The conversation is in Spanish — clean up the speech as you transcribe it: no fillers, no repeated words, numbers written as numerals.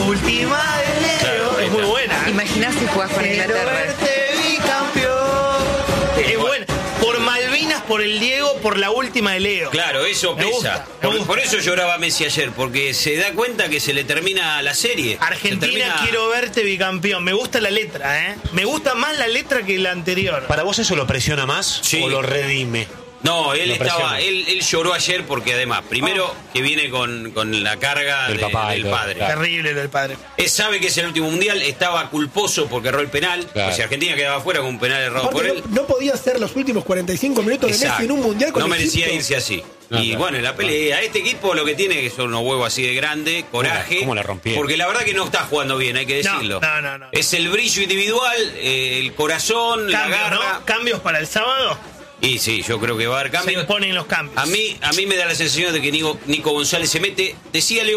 última de Leo. Claro, es muy buena. Imaginás si jugás con Quiero Inglaterra. verte bicampeón. Es buena. Por Malvinas, por el Diego, por la última de Leo. Claro, eso Me pesa. gusta, me gusta. Por eso lloraba Messi ayer, porque se da cuenta que se le termina la serie. Argentina, quiero verte bicampeón. Me gusta la letra, ¿eh? Me gusta más la letra que la anterior. ¿Para vos eso lo presiona más Sí. o lo redime? No, él Lo estaba, presiona. él lloró ayer porque además, primero que viene con la carga Del papá y del todo, padre. claro. Terrible lo del padre. Él sabe que es el último mundial, estaba culposo porque erró el penal. Claro. O sea, Argentina quedaba afuera con un penal errado por Aparte, él. no podía ser los últimos 45 minutos de Messi Exacto. en un mundial con No merecía Egipto. irse así. No, Y claro. bueno, en la pelea, este equipo lo que tiene que son unos huevos así de grande, coraje. ¿Cómo la rompieron? Porque la verdad que no está jugando bien, hay que decirlo. No. Es el brillo individual, el corazón, la Cambios, garra. ¿no? Cambios para el sábado. Y sí, yo creo que va a haber Se cambios. imponen los cambios. A mí me da la sensación de que Nico González se mete. Decía Leo